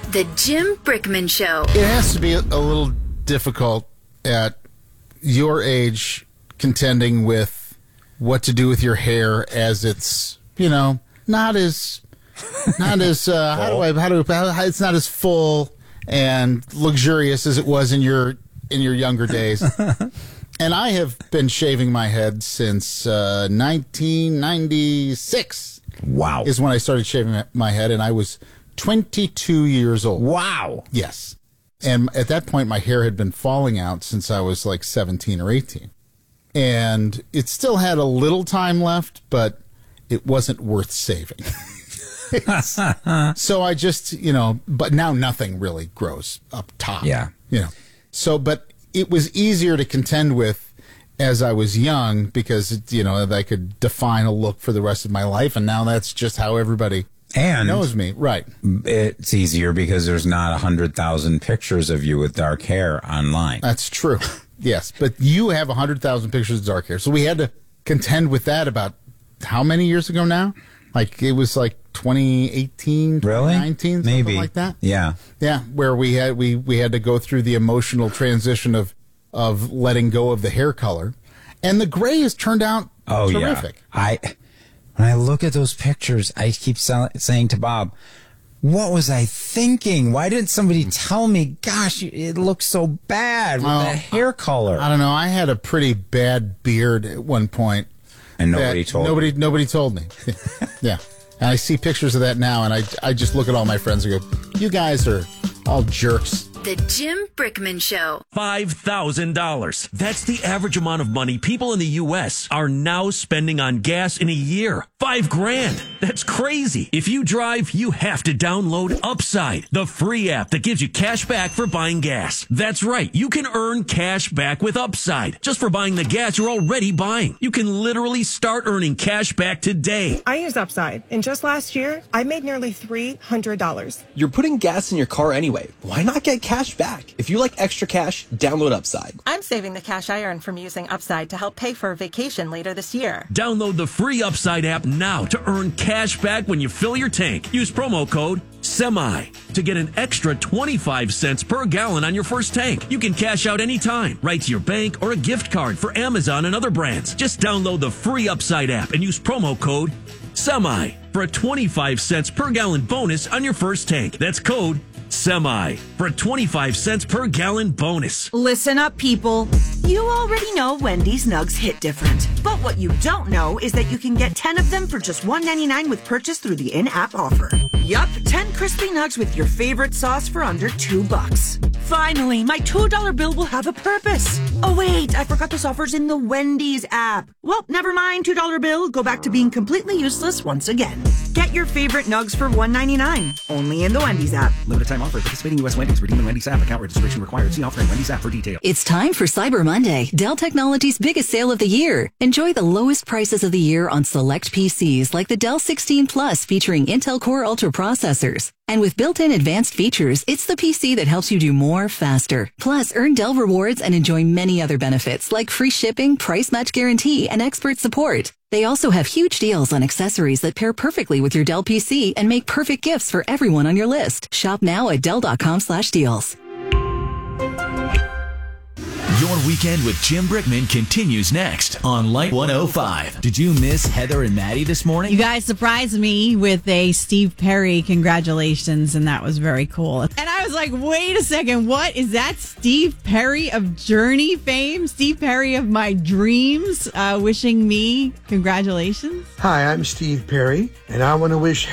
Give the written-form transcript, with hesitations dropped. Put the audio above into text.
The Jim Brickman Show. It has to be a little difficult at your age contending with what to do with your hair as it's, not as it's not as full and luxurious as it was in your younger days. And I have been shaving my head since 1996. Wow. Is when I started shaving my head, and I was 22 years old. Wow. Yes. And at that point, my hair had been falling out since I was like 17 or 18. And it still had a little time left, but it wasn't worth saving. So I just, but now nothing really grows up top. Yeah. So, but it was easier to contend with as I was young because, I could define a look for the rest of my life. And now that's just how everybody knows me. Right. It's easier because there's not 100,000 pictures of you with dark hair online. That's true. Yes. But you have 100,000 pictures of dark hair. So we had to contend with that about how many years ago now? Like it was like 2018, 2019, really? Something like that. Yeah. Yeah, where we had to go through the emotional transition of letting go of the hair color. And the gray has turned out terrific. Yeah. When I look at those pictures, I keep saying to Bob, what was I thinking? Why didn't somebody tell me, gosh, it looks so bad with that hair color? I don't know. I had a pretty bad beard at one point. And nobody told me. Nobody told me. Yeah. And I see pictures of that now, and I just look at all my friends and go, you guys are all jerks. The Jim Brickman Show. $5,000. That's the average amount of money people in the U.S. are now spending on gas in a year. $5,000. That's crazy. If you drive, you have to download Upside, the free app that gives you cash back for buying gas. That's right. You can earn cash back with Upside just for buying the gas you're already buying. You can literally start earning cash back today. I use Upside, and just last year, I made nearly $300. You're putting gas in your car anyway. Why not get cash back? If you like extra cash, download Upside. I'm saving the cash I earn from using Upside to help pay for a vacation later this year. Download the free Upside app now to earn cash back when you fill your tank. Use promo code SEMI to get an extra 25 cents per gallon on your first tank. You can cash out anytime, right to your bank or a gift card for Amazon and other brands. Just download the free Upside app and use promo code SEMI for a 25 cents per gallon bonus on your first tank. That's code SEMI for a 25 cents per gallon bonus. Listen up, people. You already know Wendy's Nugs hit different. But what you don't know is that you can get 10 of them for just $1.99 with purchase through the in-app offer. Yup, 10 crispy nugs with your favorite sauce for under $2. Finally, my $2 bill will have a purpose. Oh wait, I forgot this offer's in the Wendy's app. Well, never mind, $2 bill. Go back to being completely useless once again. Get your favorite nugs for $1.99. Only in the Wendy's app. Limited time offer. Participating U.S. Wendy's. Redeem in Wendy's app. Account registration required. See offer in Wendy's app for details. It's time for Cyber Monday, Dell Technologies' biggest sale of the year. Enjoy the lowest prices of the year on select PCs like the Dell 16 Plus featuring Intel Core Ultra processors. And with built-in advanced features, it's the PC that helps you do more faster. Plus, earn Dell rewards and enjoy many other benefits like free shipping, price match guarantee, and expert support. They also have huge deals on accessories that pair perfectly with your Dell PC and make perfect gifts for everyone on your list. Shop now at Dell.com/deals. Your weekend with Jim Brickman continues next on Light 105. Did you miss Heather and Maddie this morning? You guys surprised me with a Steve Perry congratulations, and that was very cool. And I was like, wait a second, what? Is that Steve Perry of Journey fame? Steve Perry of my dreams wishing me congratulations? Hi, I'm Steve Perry, and I want to wish